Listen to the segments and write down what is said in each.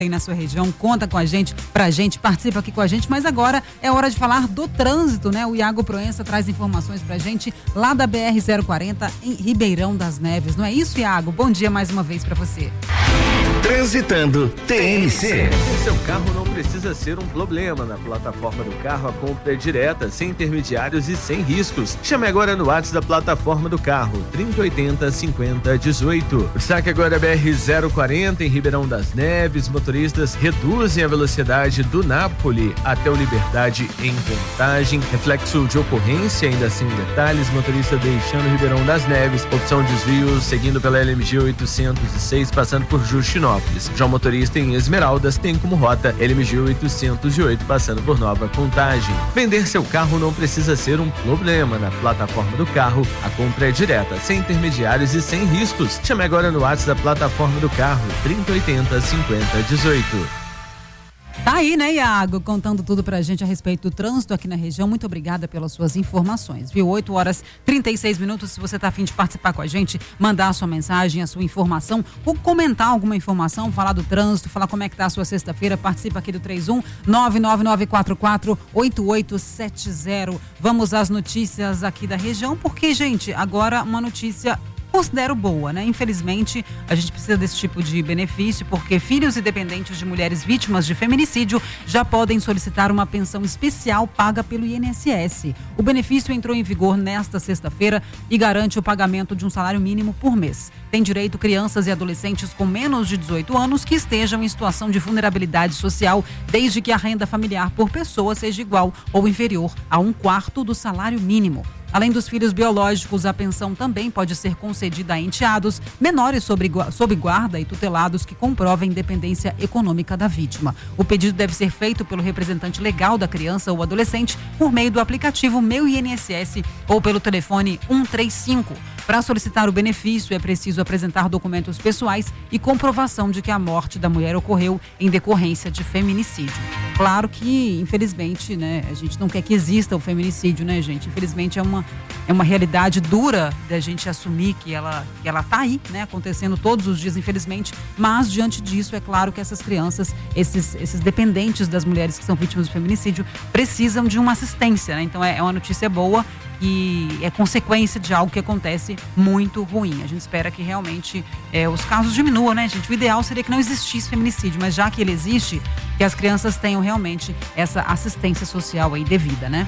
tem na sua região, conta com a gente, participa aqui com a gente, mas agora é hora de falar do trânsito, né? O Iago Proença traz informações pra gente lá da BR-040 em Ribeirão das Neves, não é isso, Iago? Bom dia mais uma vez pra você. Transitando TNC. Seu carro não precisa ser um problema. Na plataforma do carro, a compra é direta, sem intermediários e sem riscos. Chame agora no WhatsApp da plataforma do carro, 3080-5018. Destaque agora a BR-040 em Ribeirão das Neves. Motoristas reduzem a velocidade do Nápoles até o Liberdade em Contagem. Reflexo de ocorrência, ainda sem detalhes. Motorista deixando Ribeirão das Neves. Opção desvio seguindo pela LMG 806, passando por Justinópolis. Já o motorista em Esmeraldas tem como rota LMG 808, passando por Nova Contagem. Vender seu carro não precisa ser um problema. Na plataforma do carro, a compra é direta, sem intermediários e sem riscos. Chame agora no WhatsApp da plataforma do carro, 3080-5018. Tá aí, né, Iago, contando tudo pra gente a respeito do trânsito aqui na região. Muito obrigada pelas suas informações, viu? 8h36. Se você tá a fim de participar com a gente, mandar a sua mensagem, a sua informação, ou comentar alguma informação, falar do trânsito, falar como é que tá a sua sexta-feira, participa aqui do 31-99944-8870. Vamos às notícias aqui da região, porque, gente, agora uma notícia considero boa, né? Infelizmente, a gente precisa desse tipo de benefício, porque filhos e dependentes de mulheres vítimas de feminicídio já podem solicitar uma pensão especial paga pelo INSS. O benefício entrou em vigor nesta sexta-feira e garante o pagamento de um salário mínimo por mês. Tem direito crianças e adolescentes com menos de 18 anos que estejam em situação de vulnerabilidade social, desde que a renda familiar por pessoa seja igual ou inferior a 1/4 do salário mínimo. Além dos filhos biológicos, a pensão também pode ser concedida a enteados, menores sob guarda e tutelados que comprovem independência econômica da vítima. O pedido deve ser feito pelo representante legal da criança ou adolescente por meio do aplicativo Meu INSS ou pelo telefone 135. Para solicitar o benefício, é preciso apresentar documentos pessoais e comprovação de que a morte da mulher ocorreu em decorrência de feminicídio. Claro que, infelizmente, né, a gente não quer que exista o feminicídio, né, gente? Infelizmente é uma realidade dura da gente assumir que ela tá aí, né, acontecendo todos os dias, infelizmente, mas diante disso, é claro que essas crianças, esses dependentes das mulheres que são vítimas de feminicídio, precisam de uma assistência, né? Então é uma notícia boa e é consequência de algo que acontece muito ruim. A gente espera que realmente os casos diminuam, né, gente? O ideal seria que não existisse feminicídio, mas já que ele existe, que as crianças tenham realmente essa assistência social aí devida, né?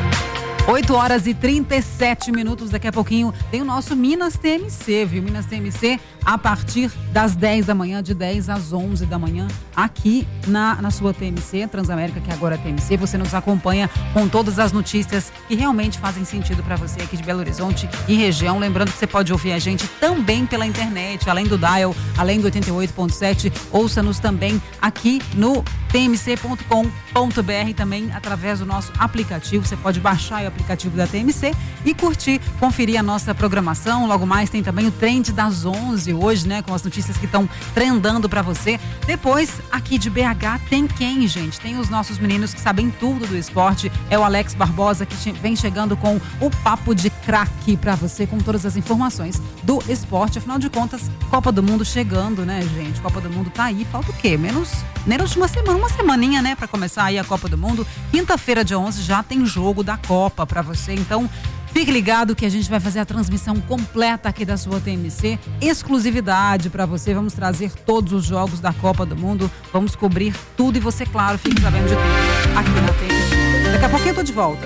8h37. Daqui a pouquinho tem o nosso Minas TMC, viu? Minas TMC a partir das 10 da manhã, de 10 às 11 da manhã, aqui na sua TMC, Transamérica, que agora é TMC. Você nos acompanha com todas as notícias que realmente fazem sentido para você aqui de Belo Horizonte e região. Lembrando que você pode ouvir a gente também pela internet, além do dial, além do 88.7. Ouça-nos também aqui no tmc.com.br, também através do nosso aplicativo. Você pode baixar o aplicativo da TMC e curtir, conferir a nossa programação. Logo mais tem também o Trend das 11 hoje, né, com as notícias que estão trendando para você. Depois, aqui de BH, tem quem, gente? Tem os nossos meninos que sabem tudo do esporte. É o Alex Barbosa que vem chegando com o Papo de Craque para você, com todas as informações do esporte. Afinal de contas, Copa do Mundo chegando, né, gente? Copa do Mundo tá aí, falta o quê? Menos de uma semaninha, né, para começar aí a Copa do Mundo. Quinta-feira, dia 11, já tem jogo da Copa para você, então fique ligado que a gente vai fazer a transmissão completa aqui da sua TMC, exclusividade para você. Vamos trazer todos os jogos da Copa do Mundo, vamos cobrir tudo e você, claro, fique sabendo de tudo aqui na TMC. Daqui a pouquinho eu tô de volta.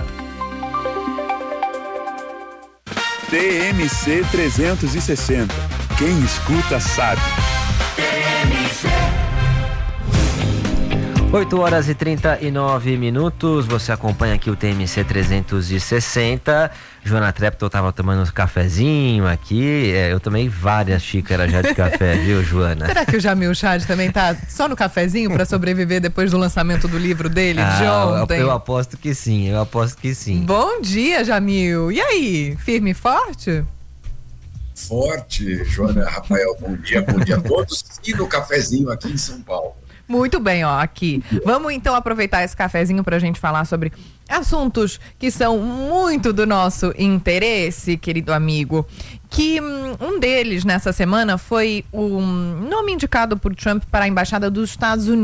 TMC 360. Quem escuta sabe. TMC. 8h39. Você acompanha aqui o TMC 360. Joana Trepton estava tomando um cafezinho aqui. Eu tomei várias xícaras já de café, viu, Joana? Será que o Jamil Chad também tá só no cafezinho para sobreviver depois do lançamento do livro dele de ontem? Eu aposto que sim, Bom dia, Jamil. E aí, firme e forte? Forte, Joana, Rafael, bom dia a todos. E no cafezinho aqui em São Paulo. Muito bem, ó, aqui. Vamos então aproveitar esse cafezinho pra gente falar sobre assuntos que são muito do nosso interesse, querido amigo. Que um deles nessa semana foi o nome indicado por Trump para a Embaixada dos Estados Unidos.